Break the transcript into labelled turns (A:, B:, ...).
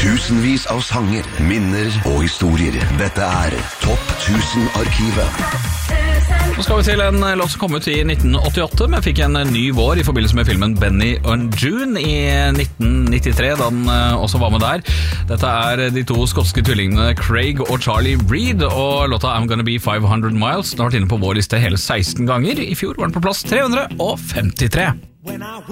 A: Tusenvis av sanger, minner og historier. Dette Topp 1000-arkivet.
B: Nå skal vi til en låt som kom ut i 1988, men fikk en ny vår i forbindelse med filmen Benny and June i 1993, da den også var med der. Dette de to skotske tvillingene Craig og Charlie Reid, og låta I'm Gonna Be 500 Miles. Den har vært inne på vår liste hele 16 ganger. I fjor var den på plass 353.